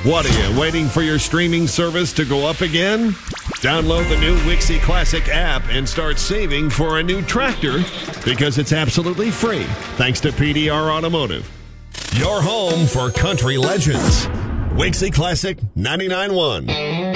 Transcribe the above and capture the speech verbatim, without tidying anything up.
What are you, waiting for your streaming service to go up again? Download the new Wixie Classic app and start saving for a new tractor because it's absolutely free, thanks to P D R Automotive. Your home for country legends. Wixie Classic ninety-nine point one.